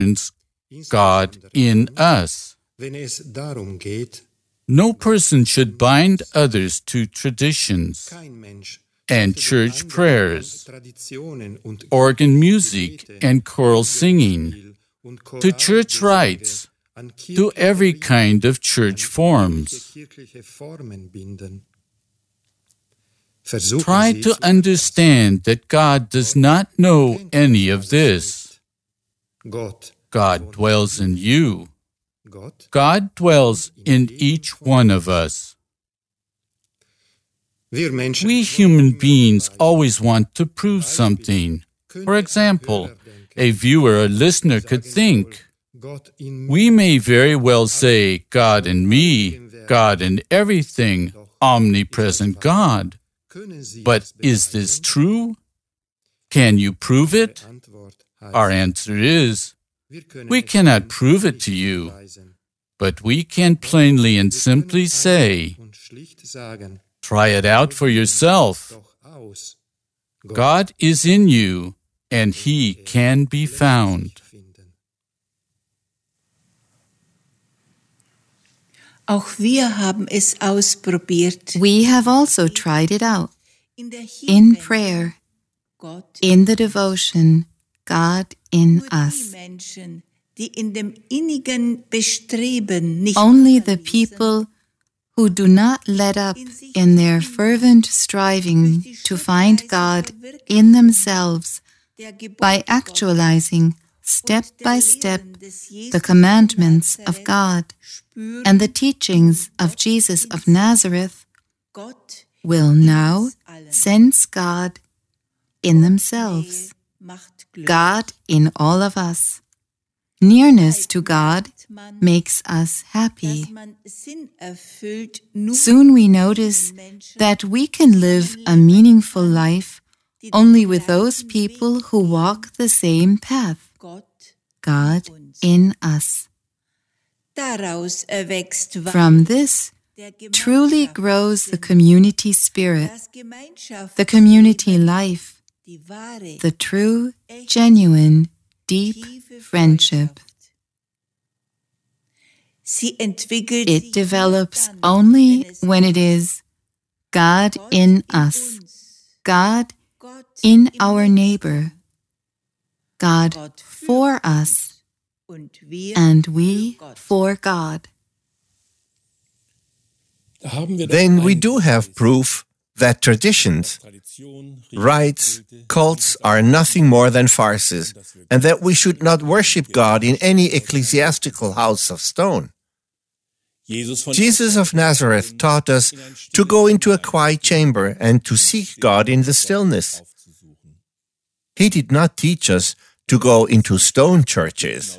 God in us. No person should bind others to traditions and church prayers, organ music and choral singing, to church rites, to every kind of church forms. Try to understand that God does not know any of this. God dwells in you. God dwells in each one of us. We human beings always want to prove something. For example, a viewer or listener could think, we may very well say, God in me, God in everything, omnipresent God. But is this true? Can you prove it? Our answer is, we cannot prove it to you, but we can plainly and simply say, try it out for yourself. God is in you, and He can be found. Auch wir haben es ausprobiert. We have also tried it out. In prayer, in the devotion, God in us. Only the people who do not let up in their fervent striving to find God in themselves by actualizing step by step the commandments of God and the teachings of Jesus of Nazareth will now sense God in themselves, God in all of us. Nearness to God makes us happy. Soon we notice that we can live a meaningful life only with those people who walk the same path, God in us. From this truly grows the community spirit, the community life, the true, genuine, deep friendship. It develops only when it is God in us, God in our neighbor, God for us, and we for God. Then we do have proof that traditions, rites, cults are nothing more than farces, and that we should not worship God in any ecclesiastical house of stone. Jesus of Nazareth taught us to go into a quiet chamber and to seek God in the stillness. He did not teach us to go into stone churches.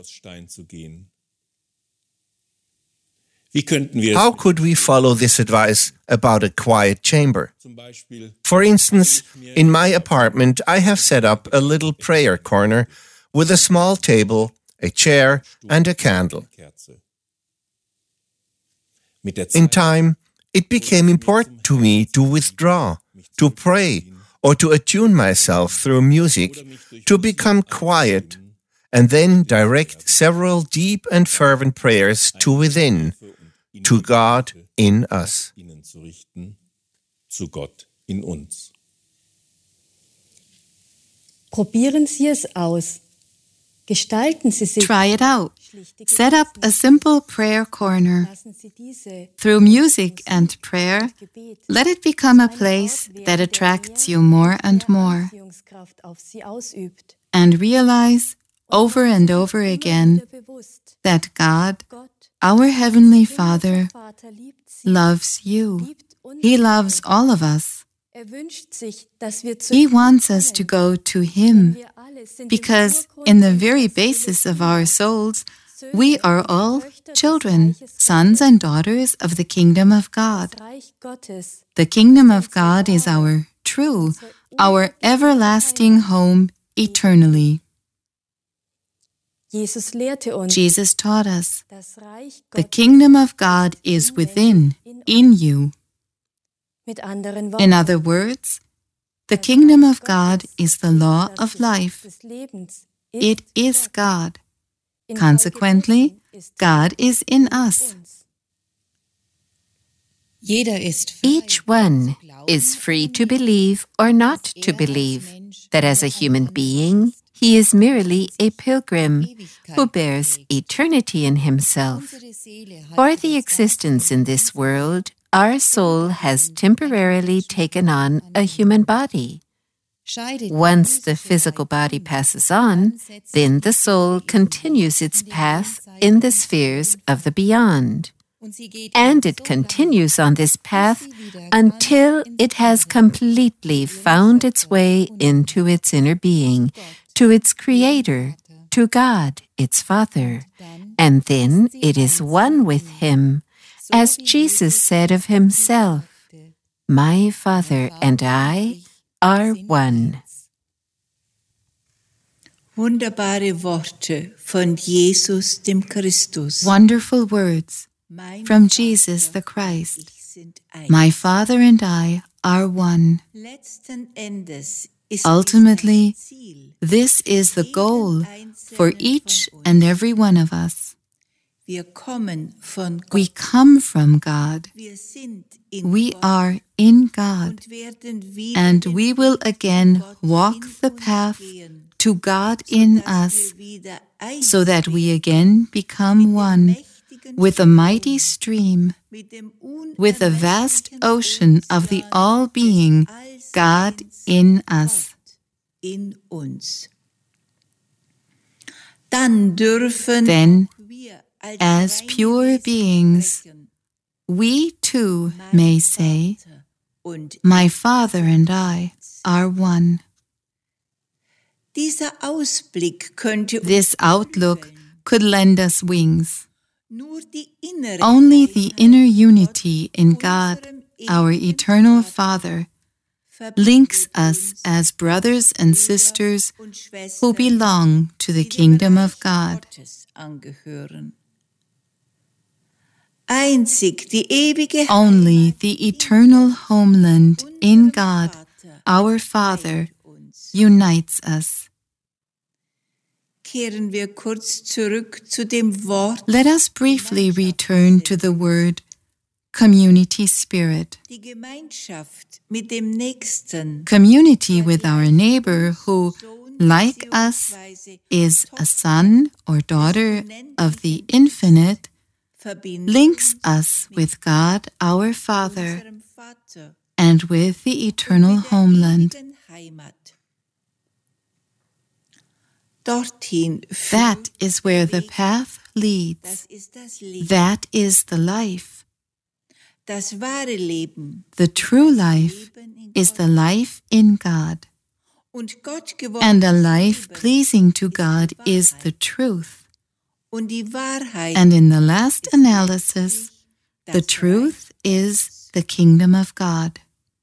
How could we follow this advice about a quiet chamber? For instance, in my apartment, I have set up a little prayer corner with a small table, a chair, and a candle. In time, it became important to me to withdraw, to pray, or to attune myself through music, to become quiet, and then direct several deep and fervent prayers to within, to God in us. Probieren Sie es aus. Gestalten Sie sich. Try it out. Set up a simple prayer corner. Through music and prayer, let it become a place that attracts you more and more. And realize over and over again that God, our Heavenly Father, loves you. He loves all of us. He wants us to go to Him, because in the very basis of our souls, we are all children, sons and daughters of the Kingdom of God. The Kingdom of God is our true, our everlasting home eternally. Jesus taught us, the Kingdom of God is within, in you. In other words, the Kingdom of God is the law of life. It is God. Consequently, God is in us. Each one is free to believe or not to believe that as a human being, he is merely a pilgrim who bears eternity in himself. For the existence in this world, our soul has temporarily taken on a human body. Once the physical body passes on, then the soul continues its path in the spheres of the beyond. And it continues on this path until it has completely found its way into its inner being, to its Creator, to God, its Father. And then it is one with Him, as Jesus said of Himself, "My Father and I are one." Wunderbare Worte von Jesus dem Christus. Wonderful words from Jesus the Christ. My Father and I are one. Ultimately, this is the goal for each and every one of us. We come from God. We are in God. And we will again walk the path to God in us, so that we again become one with a mighty stream, with a vast ocean of the all-being God in us. Then, as pure beings, we too may say, "My Father and I are one." This outlook could lend us wings. Only the inner unity in God, our eternal Father, links us as brothers and sisters who belong to the kingdom of God. Only the eternal homeland in God, our Father, unites us. Let us briefly return to the word community spirit. Community with our neighbor who, like us, is a son or daughter of the infinite, links us with God our Father and with the eternal homeland. That is where the path leads. That is the life. The true life is the life in God. And a life pleasing to God is the truth. And in the last analysis, the truth is the kingdom of God.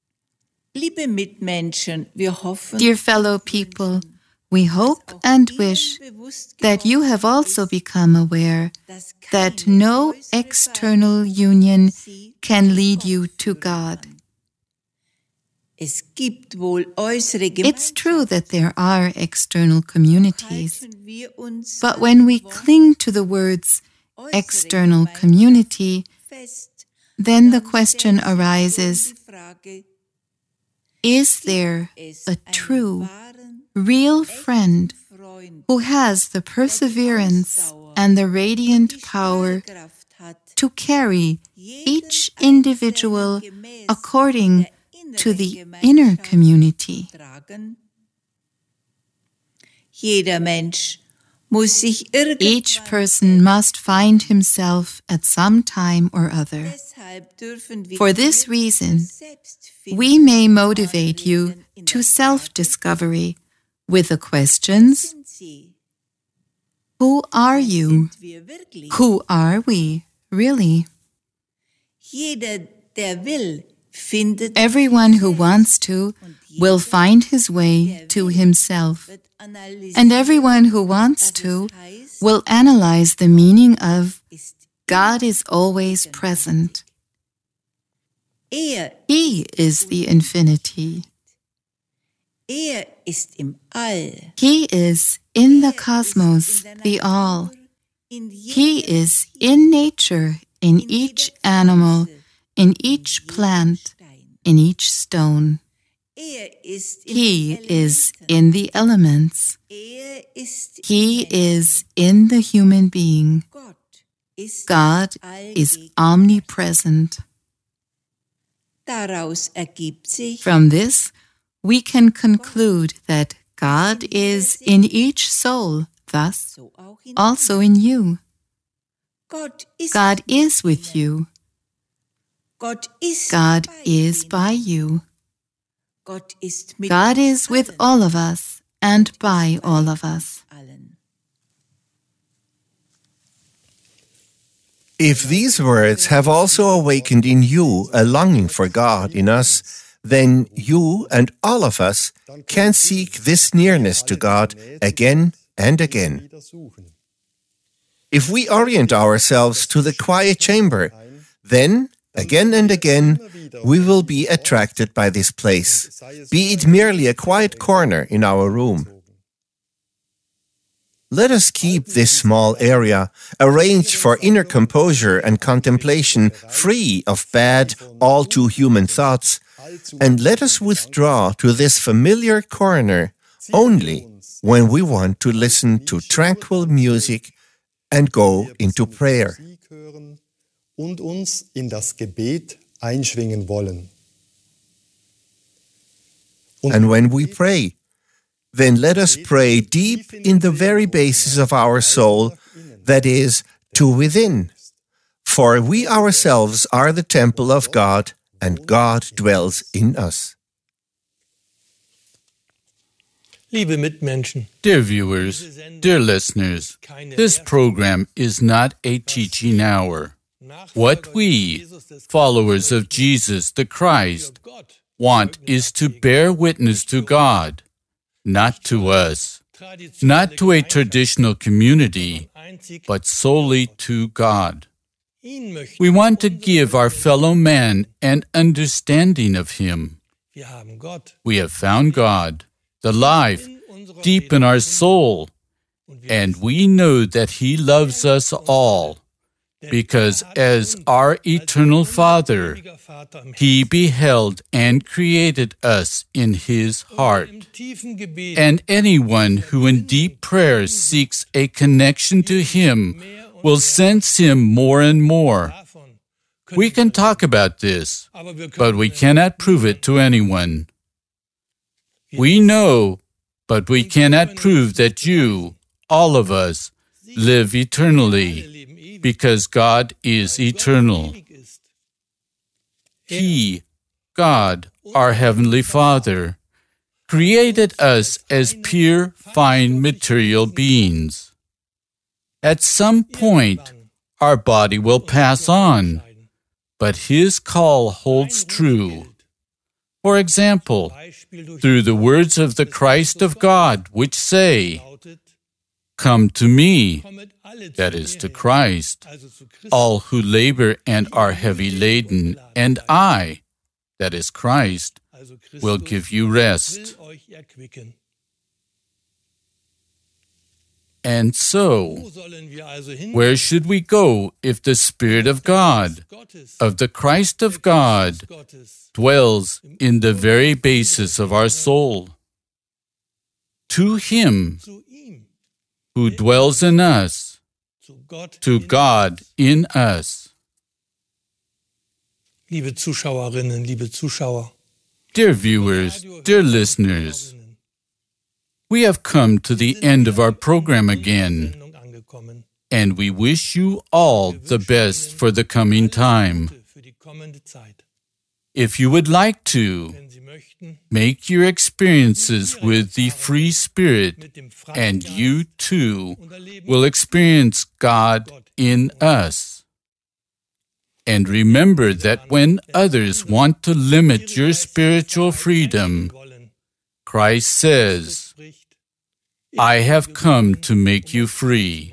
Dear fellow people, we hope and wish that you have also become aware that no external union can lead you to God. It's true that there are external communities, but when we cling to the words external community, then the question arises, is there a true, real friend who has the perseverance and the radiant power to carry each individual according to the inner community? Each person must find himself at some time or other. For this reason, we may motivate you to self-discovery with the questions, who are you? Who are we, really? Everyone who wants to will find his way to himself. And everyone who wants to will analyze the meaning of God is always present. He is the infinity. He is in the cosmos, the all. He is in nature, in each animal, in each plant, in each stone. He is in the elements. He is in the human being. God is omnipresent. From this, we can conclude that God is in each soul, thus also in you. God is with you. God is by you. God is with all of us and by all of us. If these words have also awakened in you a longing for God in us, then you and all of us can seek this nearness to God again and again. If we orient ourselves to the quiet chamber, then, again and again, we will be attracted by this place, be it merely a quiet corner in our room. Let us keep this small area, arranged for inner composure and contemplation, free of bad, all too human thoughts, and let us withdraw to this familiar corner only when we want to listen to tranquil music and go into prayer. Und uns in das Gebet einschwingen wollen. And when we pray, then let us pray deep in the very basis of our soul, that is, to within. For we ourselves are the temple of God, and God dwells in us. Dear viewers, dear listeners, this program is not a teaching hour. What we, followers of Jesus the Christ, want is to bear witness to God, not to us, not to a traditional community, but solely to God. We want to give our fellow man an understanding of Him. We have found God, the life, deep in our soul, and we know that He loves us all. Because as our eternal Father, He beheld and created us in His heart. And anyone who in deep prayer seeks a connection to Him will sense Him more and more. We can talk about this, but we cannot prove it to anyone. We know, but we cannot prove that you, all of us, live eternally. Because God is eternal. He, God, our Heavenly Father, created us as pure, fine material beings. At some point, our body will pass on, but His call holds true. For example, through the words of the Christ of God, which say, "Come to me," that is to Christ, "all who labor and are heavy laden, and I," that is Christ, "will give you rest." And so, where should we go if the Spirit of God, of the Christ of God, dwells in the very basis of our soul? To Him who dwells in us, to God in us. Liebe Zuschauerinnen, liebe Zuschauer, dear viewers, dear listeners, we have come to the end of our program again, and we wish you all the best for the coming time. If you would like to, make your experiences with the free Spirit, and you too will experience God in us. And remember that when others want to limit your spiritual freedom, Christ says, "I have come to make you free."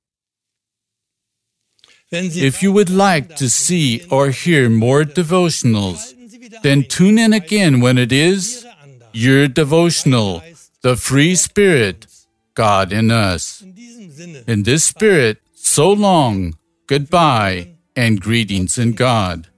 If you would like to see or hear more devotionals, then tune in again when it is your devotional, The Free Spirit, God in Us. In this spirit, So long, goodbye, and greetings in God.